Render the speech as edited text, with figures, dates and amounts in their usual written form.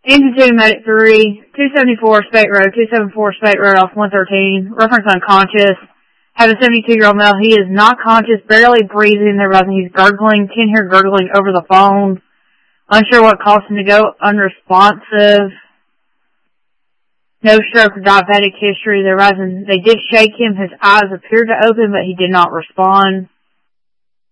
Institute Medic 3, 274 Spate Road, 274 Spate Road off 113. Reference unconscious. Have a 72-year-old male. He is not conscious, barely breathing. They're buzzing. He's gurgling. Can hear gurgling over the phone. Unsure what caused him to go unresponsive. No stroke or diabetic history. They did shake him. His eyes appeared to open, but he did not respond.